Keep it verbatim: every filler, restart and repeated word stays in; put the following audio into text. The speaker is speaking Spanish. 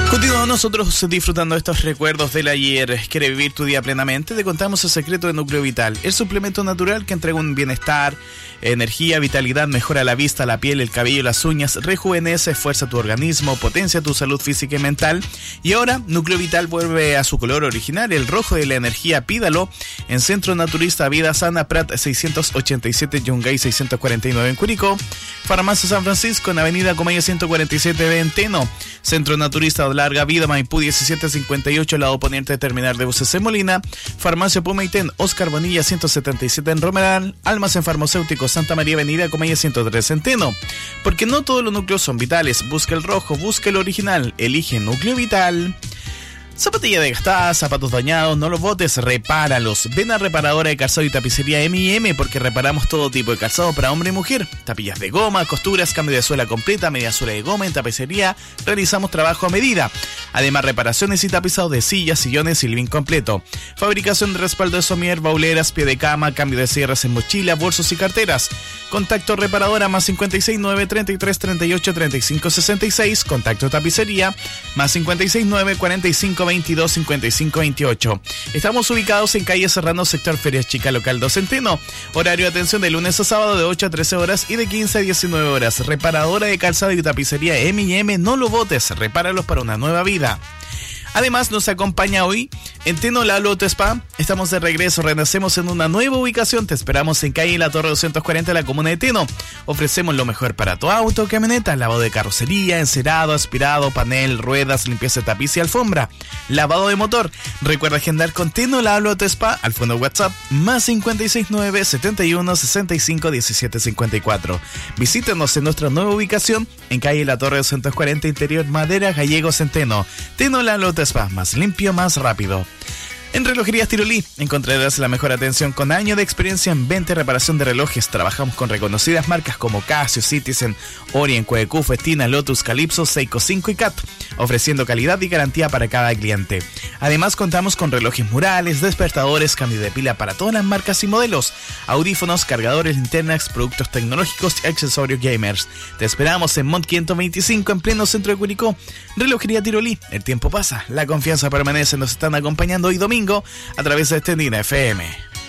Continuamos nosotros disfrutando de estos recuerdos del ayer. ¿Quiere vivir tu día plenamente? Te contamos el secreto de Núcleo Vital, el suplemento natural que entrega un bienestar, energía, vitalidad, mejora la vista, la piel, el cabello, las uñas, rejuvenece, fuerza tu organismo, potencia tu salud física y mental. Y ahora Núcleo Vital vuelve a su color original, el rojo de la energía. Pídalo en Centro Naturista Vida Sana, Prat seiscientos ochenta y siete, Yungay seiscientos cuarenta y nueve en Curicó, Farmacia San Francisco en Avenida Comeño ciento cuarenta y siete B en Teno, Centro Naturista Larga Vida Maipú diecisiete cincuenta y ocho, lado poniente terminal de buses en Molina, Farmacia Pumaitén Oscar Bonilla ciento setenta y siete en Romeral, Almacén Farmacéutico Santa María Avenida Comeña ciento tres en Teno. Porque no todos los núcleos son vitales. Busca el rojo, busca el original, elige Núcleo Vital. Zapatilla desgastada, zapatos dañados, no los botes, repáralos. Ven a Reparadora de Calzado y Tapicería M y M porque reparamos todo tipo de calzado para hombre y mujer. Tapillas de goma, costuras, cambio de suela completa, media suela de goma. En tapicería realizamos trabajo a medida. Además, reparaciones y tapizado de sillas, sillones y living completo. Fabricación de respaldo de somier, bauleras, pie de cama, cambio de cierres en mochila, bolsos y carteras. Contacto Reparadora más cincuenta y seis nueve, treinta y tres, treinta y ocho, treinta y cinco, sesenta y seis. Contacto Tapicería más cincuenta y seis nueve, cuarenta y cinco, veintidós, cincuenta y cinco, veintiocho. Estamos ubicados en calle Serrano, sector Feria Chica, local dos Centeno. Horario de atención de lunes a sábado de ocho a trece horas y de quince a diecinueve horas. Reparadora de calzado y tapicería M y M. No lo botes, repáralos para una nueva vida. Además, nos acompaña hoy en Teno Lalo Auto Spa. Estamos de regreso, renacemos en una nueva ubicación. Te esperamos en calle La Torre doscientos cuarenta de la comuna de Teno. Ofrecemos lo mejor para tu auto, camioneta, lavado de carrocería, encerado, aspirado, panel, ruedas, limpieza de tapiz y alfombra, lavado de motor. Recuerda agendar con Teno Lalo Auto Spa al fondo WhatsApp más cincuenta y seis nueve, setenta y uno, sesenta y cinco, diecisiete cincuenta y cuatro. Visítenos en nuestra nueva ubicación en calle La Torre doscientos cuarenta, interior Madera, Gallegos, en Teno. Teno Lalo Auto Spa, más limpio, más rápido. En Relojerías Tirolí encontrarás la mejor atención con años de experiencia en venta y reparación de relojes. Trabajamos con reconocidas marcas como Casio, Citizen, Orient, Coecu, Festina, Lotus, Calypso, Seiko cinco y Cat, ofreciendo calidad y garantía para cada cliente. Además, contamos con relojes murales, despertadores, cambio de pila para todas las marcas y modelos, audífonos, cargadores, linternas, productos tecnológicos y accesorios gamers. Te esperamos en Mont quinientos veinticinco, en pleno centro de Curicó. Relojería Tirolí, el tiempo pasa, la confianza permanece. Nos están acompañando hoy domingo a través de Estendida F M.